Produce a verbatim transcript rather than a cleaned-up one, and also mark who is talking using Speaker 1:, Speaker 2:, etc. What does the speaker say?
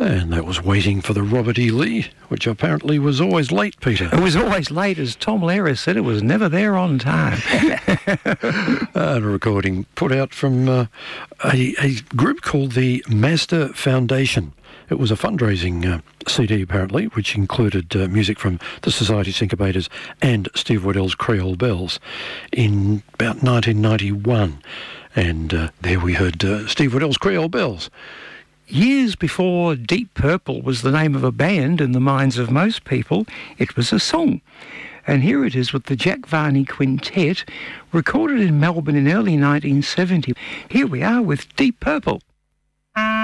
Speaker 1: And that was Waiting for the Robert E. Lee, which apparently was always late, Peter.
Speaker 2: It was always late, as Tom Lehrer said. It was never there on time.
Speaker 1: uh, a recording put out from uh, a, a group called the Mazda Foundation. It was a fundraising uh, C D, apparently, which included uh, music from the Society Syncopators and Steve Waddell's Creole Bells in about nineteen ninety-one. And uh, there we heard uh, Steve Waddell's Creole Bells.
Speaker 2: Years before Deep Purple was the name of a band in the minds of most people, it was a song. And here it is with the Jack Varney Quintet, recorded in Melbourne in early nineteen seventy. Here we are with Deep Purple.